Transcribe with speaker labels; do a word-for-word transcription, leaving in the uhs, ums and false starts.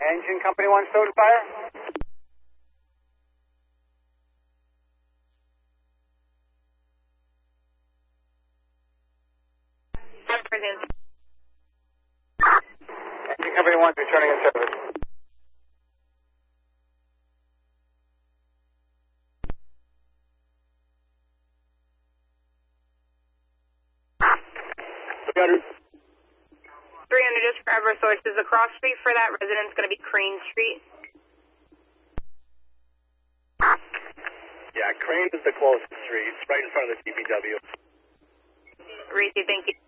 Speaker 1: Engine Company one, Stoughton Fire. Engine Company one, returning in service. three hundred.
Speaker 2: three hundred, just for EverSource. Is the cross street for that residence going to be Crane Street?
Speaker 3: Yeah, Crane is the closest street. It's right in front of the D P W.
Speaker 2: Reese, thank you.